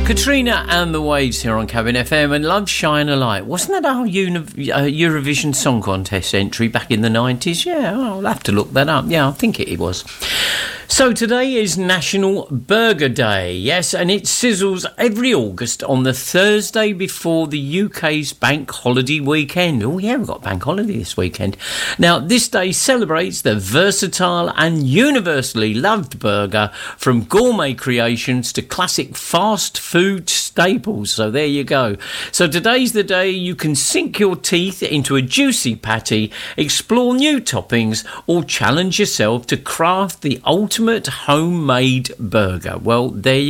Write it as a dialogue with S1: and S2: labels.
S1: Katrina and the Waves here on Cabin FM, and Love Shine a Light. Wasn't that our Eurovision Song Contest entry back in the 90s? Yeah, I'll have to look that up. Yeah, I think it was. So today is National Burger Day, yes, and it sizzles every August on the Thursday before the UK's bank holiday weekend. Oh yeah, we've got bank holiday this weekend. Now, this day celebrates the versatile and universally loved burger, from gourmet creations to classic fast food staples. So there you go. So today's the day you can sink your teeth into a juicy patty, explore new toppings, or challenge yourself to craft the ultimate homemade burger. Well, there you